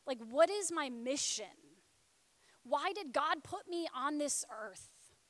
Like, what is my mission? Why did God put me on this earth?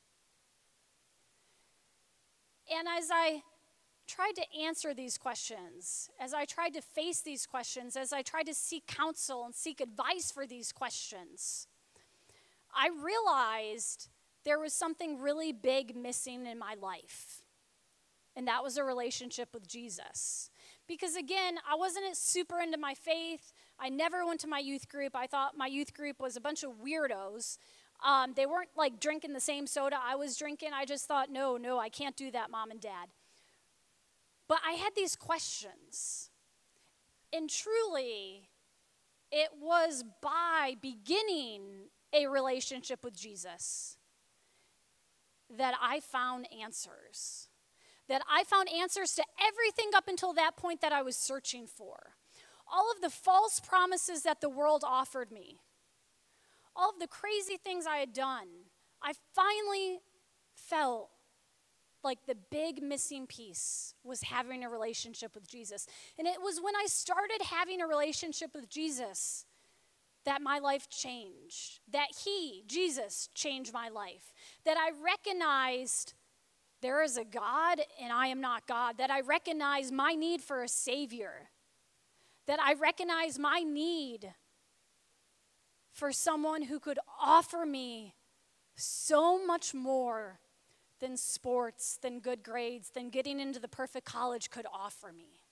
And as I tried to answer these questions, as I tried to face these questions, as I tried to seek counsel and seek advice for these questions, I realized there was something really big missing in my life. And that was a relationship with Jesus. Because again, I wasn't super into my faith. I never went to my youth group. I thought my youth group was a bunch of weirdos. They weren't like drinking the same soda I was drinking. I just thought, no, I can't do that, Mom and Dad. But I had these questions. And truly, it was by beginning a relationship with Jesus that I found answers. That I found answers to everything up until that point that I was searching for. All of the false promises that the world offered me. All of the crazy things I had done. I finally felt like the big missing piece was having a relationship with Jesus. And it was when I started having a relationship with Jesus that my life changed. That Jesus, changed my life. That I recognized there is a God and I am not God. That I recognize my need for a Savior. That I recognize my need for someone who could offer me so much more than sports, than good grades, than getting into the perfect college could offer me.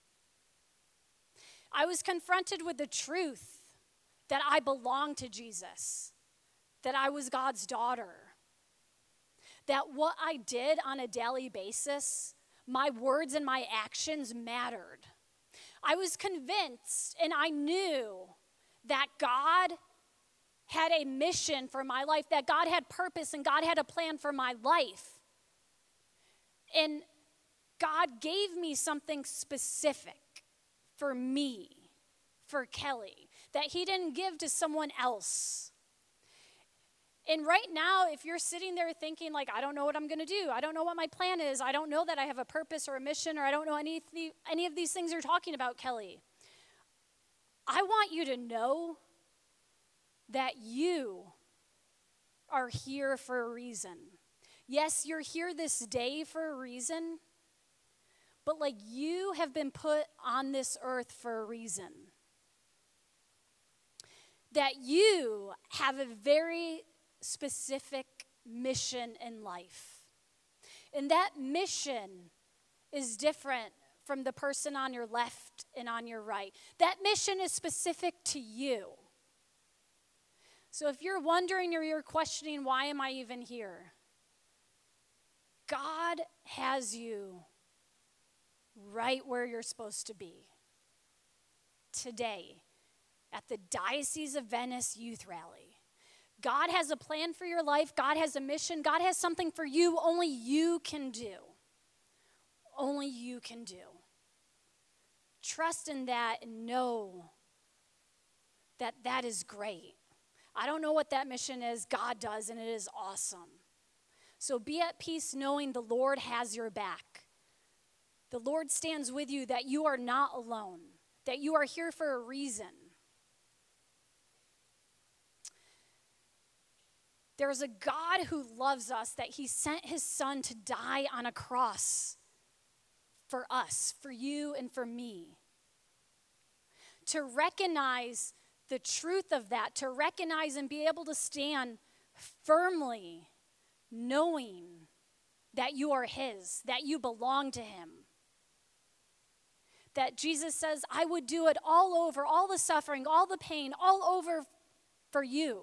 I was confronted with the truth that I belonged to Jesus, that I was God's daughter, that what I did on a daily basis, my words and my actions mattered. I was convinced and I knew that God had a mission for my life, that God had purpose and God had a plan for my life. And God gave me something specific for me, for Kelly, that he didn't give to someone else. And right now, if you're sitting there thinking like, I don't know what I'm going to do. I don't know what my plan is. I don't know that I have a purpose or a mission, or I don't know any of these things you're talking about, Kelly. I want you to know that you are here for a reason. Yes, you're here this day for a reason, but like you have been put on this earth for a reason. That you have a very specific mission in life. And that mission is different from the person on your left and on your right. That mission is specific to you. So if you're wondering or you're questioning, why am I even here? God has you right where you're supposed to be. Today, at the Diocese of Venice Youth Rally. God has a plan for your life. God has a mission. God has something for you only you can do. Only you can do. Trust in that and know that that is great. I don't know what that mission is. God does, and it is awesome. So be at peace knowing the Lord has your back. The Lord stands with you, that you are not alone, that you are here for a reason. There's a God who loves us, that he sent his son to die on a cross for us, for you and for me. To recognize the truth of that, to recognize and be able to stand firmly knowing that you are his, that you belong to him. That Jesus says, I would do it all over, all the suffering, all the pain, all over for you.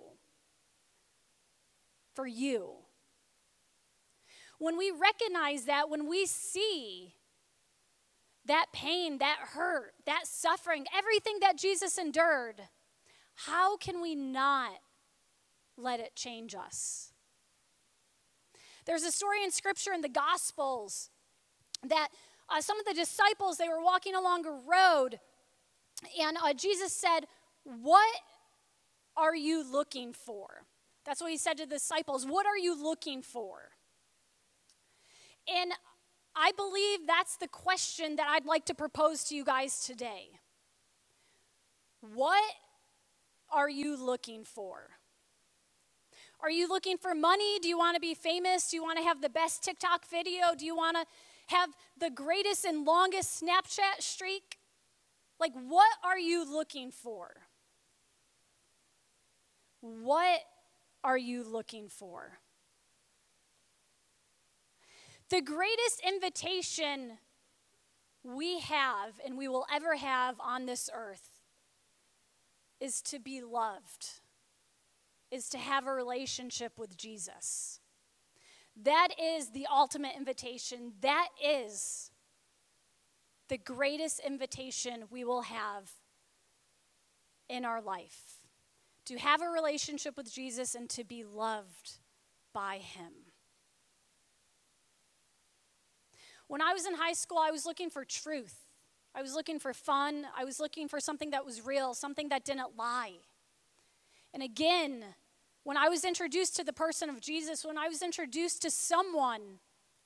For you. When we recognize that, when we see that pain, that hurt, that suffering, everything that Jesus endured, how can we not let it change us? There's a story in Scripture in the Gospels that some of the disciples, they were walking along a road, and Jesus said, what are you looking for? That's what he said to the disciples. What are you looking for? And I believe that's the question that I'd like to propose to you guys today. What are you looking for? Are you looking for money? Do you want to be famous? Do you want to have the best TikTok video? Do you want to have the greatest and longest Snapchat streak? Like, what are you looking for? What are you looking for? The greatest invitation we have and we will ever have on this earth is to be loved, is to have a relationship with Jesus. That is the ultimate invitation. That is the greatest invitation we will have in our life. To have a relationship with Jesus and to be loved by him. When I was in high school, I was looking for truth. I was looking for fun. I was looking for something that was real, something that didn't lie. And again, when I was introduced to the person of Jesus, when I was introduced to someone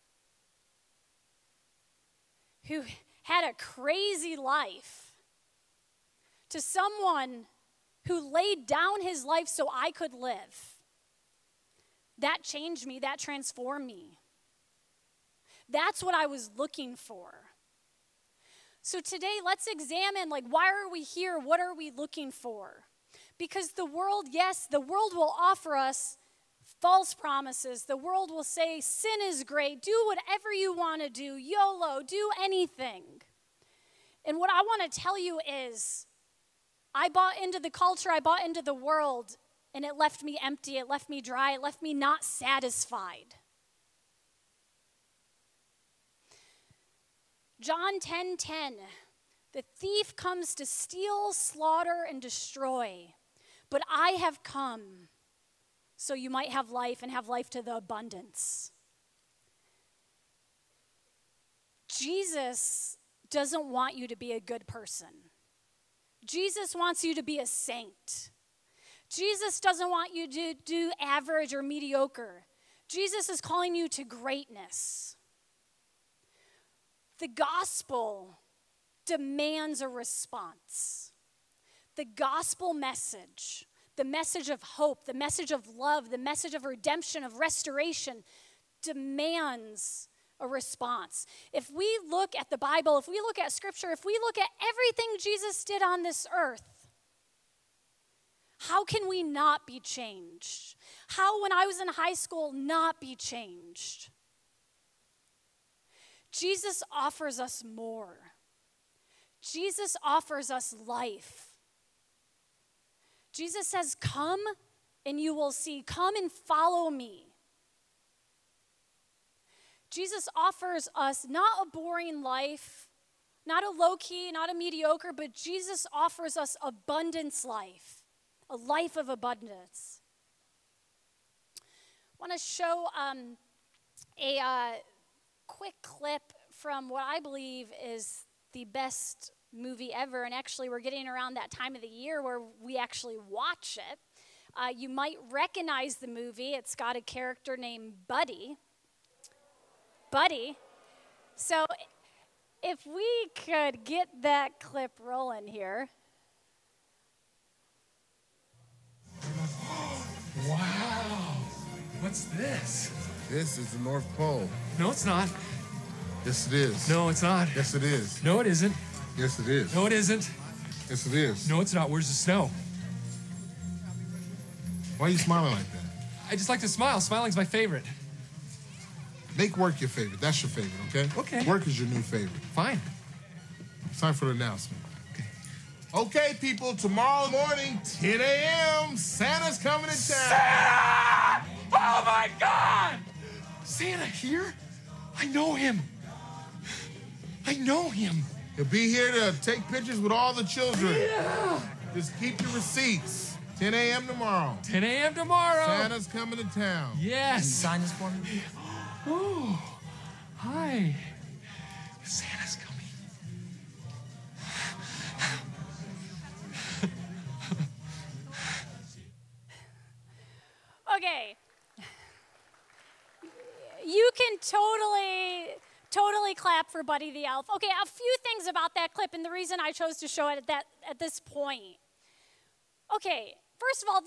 who had a crazy life, to someone who laid down his life so I could live, that changed me, that transformed me. That's what I was looking for. So today, let's examine, why are we here? What are we looking for? Because the world, yes, the world will offer us false promises. The world will say, sin is great. Do whatever you want to do. YOLO. Do anything. And what I want to tell you is, I bought into the culture. I bought into the world. And it left me empty. It left me dry. It left me not satisfied. John 10:10, the thief comes to steal, slaughter, and destroy. But I have come so you might have life and have life to the abundance. Jesus doesn't want you to be a good person. Jesus wants you to be a saint. Jesus doesn't want you to do average or mediocre. Jesus is calling you to greatness. The gospel demands a response. The gospel message, the message of hope, the message of love, the message of redemption, of restoration, demands a response. If we look at the Bible, if we look at Scripture, if we look at everything Jesus did on this earth, how can we not be changed? How, when I was in high school, not be changed? Jesus offers us more. Jesus offers us life. Jesus says, come and you will see. Come and follow me. Jesus offers us not a boring life, not a low-key, not a mediocre, but Jesus offers us abundance life, a life of abundance. I want to show a quick clip from what I believe is the best movie ever, and actually we're getting around that time of the year where we actually watch it. You might recognize the movie. It's got a character named Buddy. So if we could get that clip rolling here. Wow. What's this? This is the North Pole. No, it's not. Yes, it is. No, it's not. Yes, it is. No, it isn't. Yes, it is. No, it isn't. Yes, it is. No, it's not. Where's the snow? Why are you smiling like that? I just like to smile. Smiling's my favorite. Make work your favorite. That's your favorite, okay? Okay. Work is your new favorite. Fine. It's time for the announcement. Okay, people, tomorrow morning, 10 a.m., Santa's coming to town. Santa! Oh, my God! Santa here? I know him. I know him. He'll be here to take pictures with all the children. Yeah. Just keep your receipts. 10 a.m. tomorrow. 10 a.m. tomorrow. Santa's coming to town. Yes. Can you sign this for me? Oh, hi. Santa's coming. Okay. You can totally clap for Buddy the Elf. Okay, a few things about that clip and the reason I chose to show it at this point. Okay, first of all,